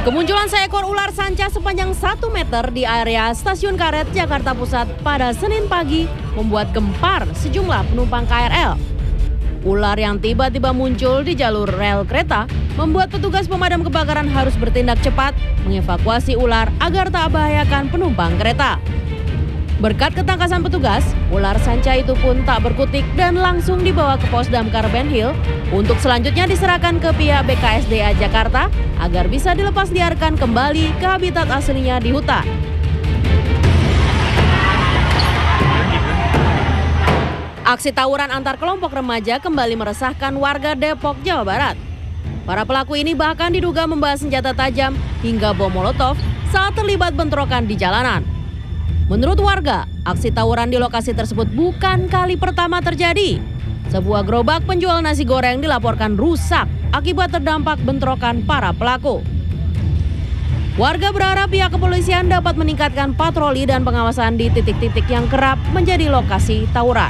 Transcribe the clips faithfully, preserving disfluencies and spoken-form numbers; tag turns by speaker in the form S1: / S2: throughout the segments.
S1: Kemunculan seekor ular sanca sepanjang satu meter di area Stasiun Karet, Jakarta Pusat pada Senin pagi membuat gempar sejumlah penumpang K R L. Ular yang tiba-tiba muncul di jalur rel kereta membuat petugas pemadam kebakaran harus bertindak cepat mengevakuasi ular agar tak membahayakan penumpang kereta. Berkat ketangkasan petugas, ular sanca itu pun tak berkutik dan langsung dibawa ke pos damkar Ben Hill untuk selanjutnya diserahkan ke pihak B K S D A Jakarta agar bisa dilepas liarkan kembali ke habitat aslinya di hutan. Aksi tawuran antar kelompok remaja kembali meresahkan warga Depok, Jawa Barat. Para pelaku ini bahkan diduga membawa senjata tajam hingga bom molotov saat terlibat bentrokan di jalanan. Menurut warga, aksi tawuran di lokasi tersebut bukan kali pertama terjadi. Sebuah gerobak penjual nasi goreng dilaporkan rusak akibat terdampak bentrokan para pelaku. Warga berharap pihak kepolisian dapat meningkatkan patroli dan pengawasan di titik-titik yang kerap menjadi lokasi tawuran.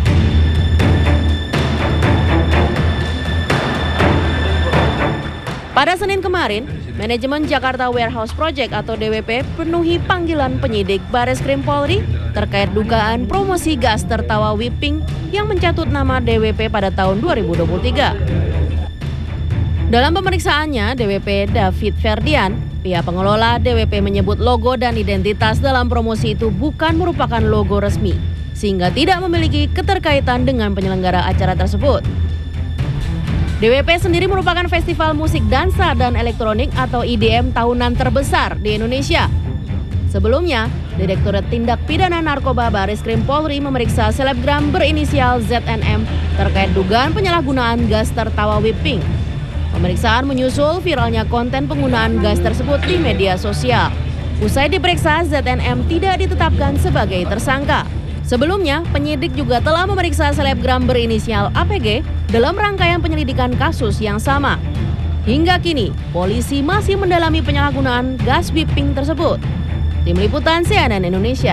S1: Pada Senin kemarin, manajemen Jakarta Warehouse Project atau D W P penuhi panggilan penyidik Bareskrim Polri terkait dugaan promosi gas tertawa whipping yang mencatut nama D W P pada tahun dua ribu dua puluh tiga. Dalam pemeriksaannya, D W P David Ferdian, pihak pengelola D W P menyebut logo dan identitas dalam promosi itu bukan merupakan logo resmi, sehingga tidak memiliki keterkaitan dengan penyelenggara acara tersebut. D W P sendiri merupakan festival musik dansa dan elektronik atau I D M tahunan terbesar di Indonesia. Sebelumnya, Direktorat Tindak Pidana Narkoba Bareskrim Polri memeriksa selebgram berinisial Z N M terkait dugaan penyalahgunaan gas tertawa whipping. Pemeriksaan menyusul viralnya konten penggunaan gas tersebut di media sosial. Usai diperiksa, Z N M tidak ditetapkan sebagai tersangka. Sebelumnya, penyidik juga telah memeriksa selebgram berinisial A P G dalam rangkaian penyelidikan kasus yang sama. Hingga kini, polisi masih mendalami penyalahgunaan gas whipping tersebut. Tim Liputan C N N Indonesia.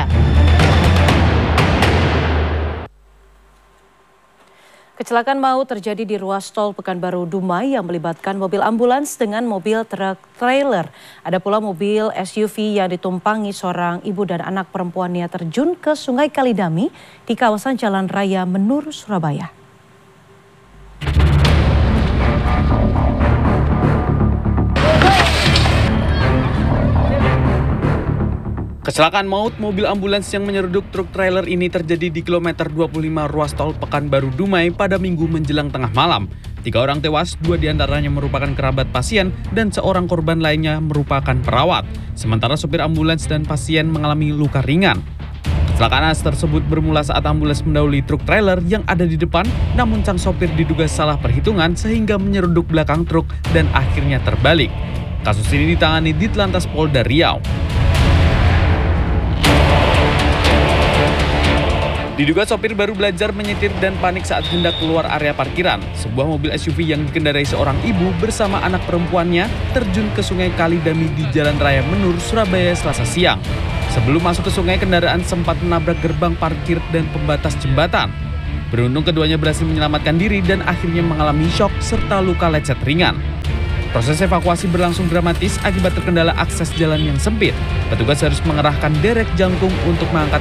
S2: Kecelakaan maut terjadi di ruas tol Pekanbaru Dumai yang melibatkan mobil ambulans dengan mobil truk trailer. Ada pula mobil S U V yang ditumpangi seorang ibu dan anak perempuannya terjun ke Sungai Kalidami di kawasan Jalan Raya Menur, Surabaya.
S3: Kecelakaan maut mobil ambulans yang menyeruduk truk trailer ini terjadi di kilometer dua puluh lima ruas tol Pekanbaru Dumai pada Minggu menjelang tengah malam. Tiga orang tewas, dua diantaranya merupakan kerabat pasien dan seorang korban lainnya merupakan perawat. Sementara sopir ambulans dan pasien mengalami luka ringan. Kecelakaan tersebut bermula saat ambulans mendahului truk trailer yang ada di depan, namun sang sopir diduga salah perhitungan sehingga menyeruduk belakang truk dan akhirnya terbalik. Kasus ini ditangani Ditlantas Polda Riau. Diduga sopir baru belajar menyetir dan panik saat hendak keluar area parkiran. Sebuah mobil S U V yang dikendarai seorang ibu bersama anak perempuannya terjun ke Sungai Kalidami di Jalan Raya Menur, Surabaya Selasa siang. Sebelum masuk ke sungai, kendaraan sempat menabrak gerbang parkir dan pembatas jembatan. Beruntung keduanya berhasil menyelamatkan diri dan akhirnya mengalami syok serta luka lecet ringan. Proses evakuasi berlangsung dramatis akibat terkendala akses jalan yang sempit. Petugas harus mengerahkan derek jangkung untuk mengangkat